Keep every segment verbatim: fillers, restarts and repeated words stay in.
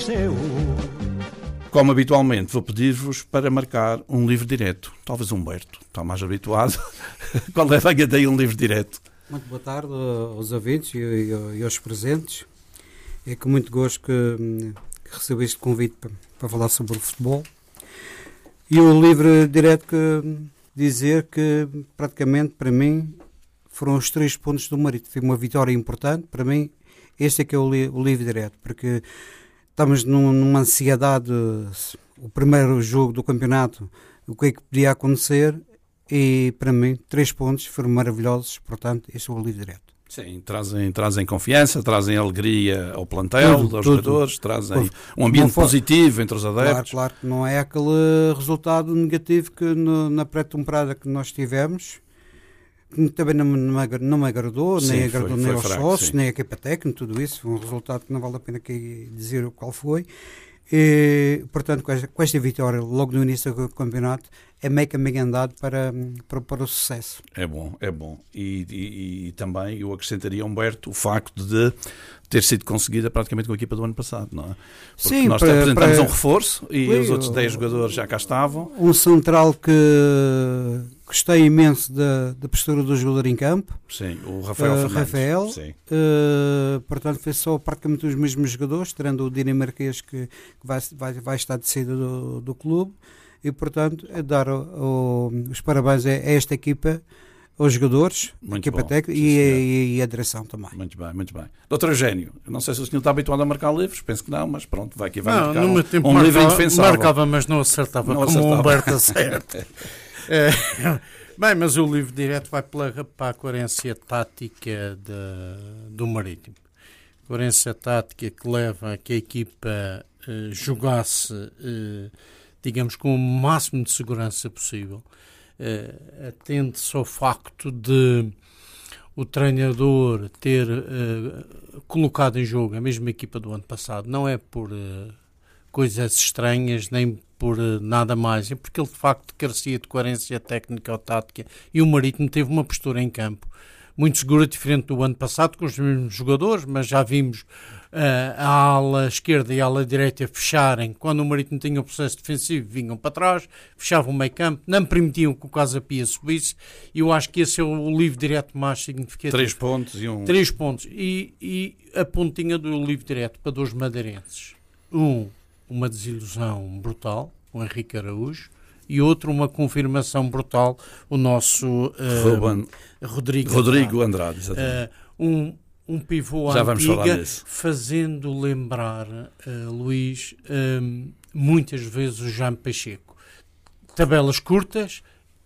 Como habitualmente, vou pedir-vos para marcar um livro direto. Talvez Humberto, está mais habituado. Qual é a venha daí um livro direto? Muito boa tarde aos ouvintes e, e, e aos presentes. É com muito gosto que, que recebi este convite para, para falar sobre o futebol. E o livro direto que dizer que praticamente para mim foram os três pontos do Marítimo. Foi uma vitória importante. Para mim, este é que é o, li, o livro direto, porque estamos num, numa ansiedade, o primeiro jogo do campeonato, o que é que podia acontecer, e para mim, três pontos foram maravilhosos, portanto, este é o livro direto. Sim, trazem, trazem confiança, trazem alegria ao plantel, tudo, aos tudo. jogadores, trazem um ambiente for, positivo entre os adeptos. Claro, claro, que não é aquele resultado negativo que no, na pré-temporada que nós tivemos, que também não, não, não me agradou, sim, nem agradou foi, nem foi aos fraco, sócios, sim. nem a equipa técnica, tudo isso, foi um resultado que não vale a pena aqui dizer qual foi. E, portanto, com esta, com esta vitória, logo no início do campeonato, é meio caminho andado para, para, para o sucesso. É bom, é bom. E, e, e também eu acrescentaria, Humberto, o facto de ter sido conseguida praticamente com a equipa do ano passado, não é? Porque Sim, nós para, apresentamos para... um reforço e Sim, os outros dez jogadores já cá estavam. Um central que gostei imenso da, da postura do jogador em campo. Sim, o Rafael uh, Fernandes. Rafael, Sim. Uh, portanto, foi só praticamente os mesmos jogadores, tirando o dinamarquês que, que vai, vai, vai estar de saída do, do clube. E, portanto, é dar o, o, os parabéns a esta equipa, aos jogadores, a equipa técnica e, e, e a direção também. Muito bem, muito bem. doutor Eugénio, não sei se o senhor está habituado a marcar livros, penso que não, mas pronto, vai aqui, vai não, marcar no um, meu tempo um marcava, livro indefensável. Marcava, mas não acertava, não como acertava. O Humberto acerta. é, bem, mas o livro direto vai pela, para a coerência tática de, do Marítimo. Coerência tática que leva a que a equipa uh, jogasse... Uh, digamos, com o máximo de segurança possível. Uh, atende-se ao facto de o treinador ter uh, colocado em jogo a mesma equipa do ano passado. Não é por uh, coisas estranhas, nem por uh, nada mais. É porque ele, de facto, carecia de coerência técnica ou tática. E o Marítimo teve uma postura em campo muito segura, diferente do ano passado, com os mesmos jogadores, mas já vimos Uh, a ala esquerda e a ala direita fecharem. Quando o Marítimo tinha o processo defensivo, vinham para trás, fechavam o meio campo, não permitiam que o Casa Pia subisse, e eu acho que esse é o livro direto mais significativo. Três pontos e um... Três pontos. E, e a pontinha do livro direto para dois madeirenses. Um, uma desilusão brutal, o Henrique Araújo, e outro, uma confirmação brutal, o nosso uh, Ruben, Rodrigo, Rodrigo Andrade. Andrade uh, um um pivô Já antiga, fazendo lembrar, uh, Luís, um, muitas vezes o Jean Pacheco. Tabelas curtas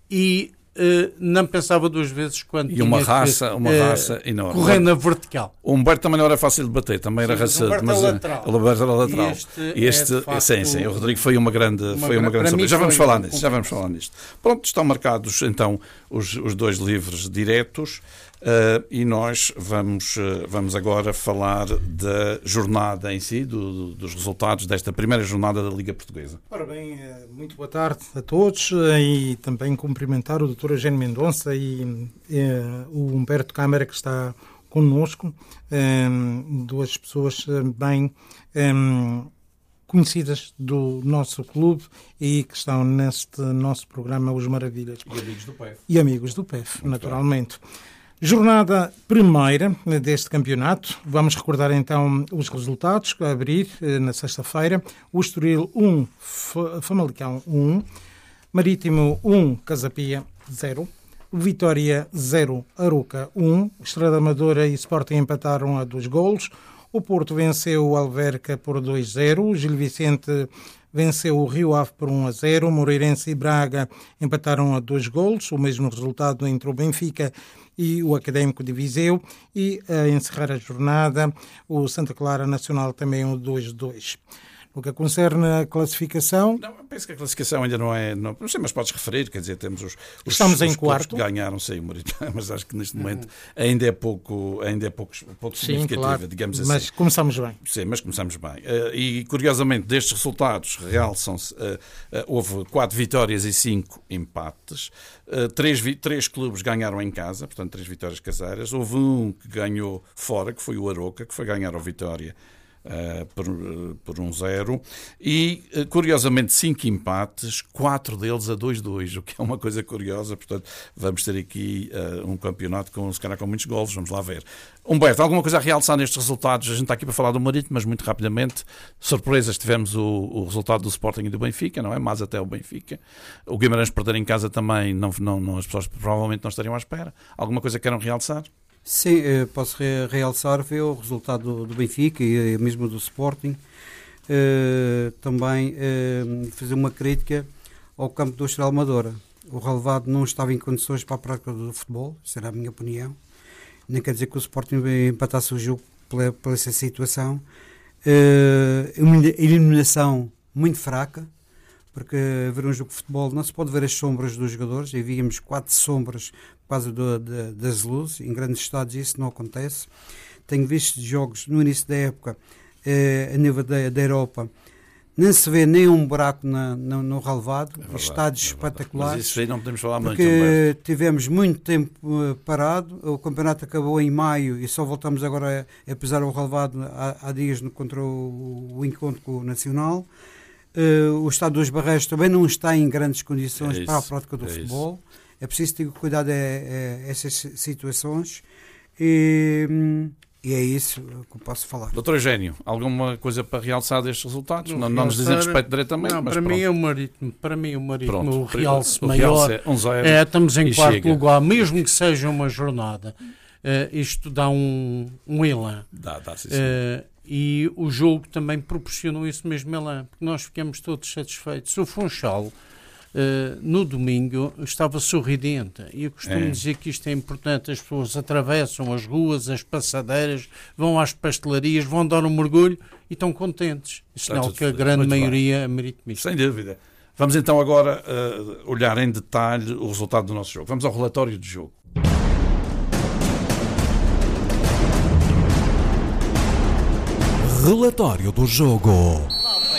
e uh, não pensava duas vezes quando e tinha uma raça, que, uma uh, raça enorme. Correndo na vertical. O Humberto também não era fácil de bater, também era raça, mas o Humberto era lateral. Este, este é facto, sim, sim, o Rodrigo foi uma grande, uma foi uma grande surpresa. Já vamos falar nisso, já vamos falar nisto. Pronto, estão marcados então os, os dois livros diretos. Uh, e nós vamos, uh, vamos agora falar da jornada em si, do, do, dos resultados desta primeira jornada da Liga Portuguesa. Ora bem, muito boa tarde a todos e também cumprimentar o doutor Eugénio Mendonça e, e o Humberto Câmara que está connosco, um, duas pessoas bem um, conhecidas do nosso clube e que estão neste nosso programa Os Maravilhas. E amigos do P E F. E amigos do P E F, muito naturalmente. Bem. Jornada primeira deste campeonato. Vamos recordar então os resultados a abrir na sexta-feira. O Estoril um, Famalicão um, Marítimo um, Casa Pia zero, Vitória zero, Arouca um, Estrela Amadora e Sporting empataram a dois golos. O Porto venceu o Alverca por dois a zero, o Gil Vicente venceu o Rio Ave por um a zero, Moreirense e Braga empataram a dois golos, o mesmo resultado entre o Benfica e o Académico de Viseu, e a encerrar a jornada o Santa Clara Nacional também um dois a dois. No que concerne a classificação... Não, penso que a classificação ainda não é... Não, não sei, mas podes referir, quer dizer, temos os, os, Estamos os em quarto. que ganharam, sei, mas acho que neste momento ainda é pouco, ainda é pouco, pouco Sim, significativa, claro, digamos assim. Mas começamos bem. Sim, mas começamos bem. Uh, e, curiosamente, destes resultados realçam-se... Uh, uh, houve quatro vitórias e cinco empates. Uh, três, vi, três clubes ganharam em casa, portanto, três vitórias caseiras. Houve um que ganhou fora, que foi o Arouca, que foi ganhar ao Vitória uh, por, uh, por um zero. E, uh, curiosamente, cinco empates, quatro deles a dois dois, o que é uma coisa curiosa. Portanto, vamos ter aqui uh, um campeonato com, se calhar, com muitos golos. Vamos lá ver. Humberto, alguma coisa a realçar nestes resultados? A gente está aqui para falar do Marítimo, mas muito rapidamente. Surpresas, tivemos o, o resultado do Sporting e do Benfica, não é? Mas até o Benfica. O Guimarães perder em casa também, não, não, não, as pessoas provavelmente não estariam à espera. Alguma coisa que queiram realçar? Sim, posso realçar ver o resultado do, do Benfica e mesmo do Sporting. Uh, também uh, fazer uma crítica ao campo do Estrela Amadora. O relevado não estava em condições para a prática do futebol, isso era a minha opinião. Nem quer dizer que o Sporting empatasse o jogo pela, pela essa situação. Uh, eliminação muito fraca, porque ver um jogo de futebol não se pode ver as sombras dos jogadores, e víamos quatro sombras por causa do, de, das luzes. Em grandes estádios isso não acontece. Tenho visto jogos no início da época, uh, a nível da, da Europa, não se vê nem um buraco na, no, no relevado, é verdade, estádios é espetaculares. Mas isso aí não podemos falar muito. Porque tivemos muito tempo uh, parado, o campeonato acabou em maio e só voltamos agora a, a pisar o relevado há, há dias no, contra o, o encontro com o Nacional. Uh, o estado dos Barreiros também não está em grandes condições é isso, para a prática do é futebol. Isso. É preciso ter cuidado a, a essas situações. E... Hum, E é isso que eu posso falar. Doutor Eugénio, alguma coisa para realçar destes resultados? Não, não nos dizem respeito diretamente, não, mas para pronto. mim é o Marítimo, para mim o Marítimo, pronto, o realce o maior, realce é, um zero é, estamos em quarto chega. lugar, mesmo que seja uma jornada, uh, isto dá um, um elan. Dá, dá, sim, sim. Uh, e o jogo também proporcionou esse mesmo elan, porque nós ficamos todos satisfeitos. O Funchal, Uh, no domingo, estava sorridente, e eu costumo é. dizer que isto é importante. As pessoas atravessam as ruas, as passadeiras, vão às pastelarias, vão dar um mergulho e estão contentes. Sinal que a grande maioria é maritimista. Sem dúvida. Vamos então agora uh, olhar em detalhe o resultado do nosso jogo. Vamos ao relatório de jogo. Relatório do jogo.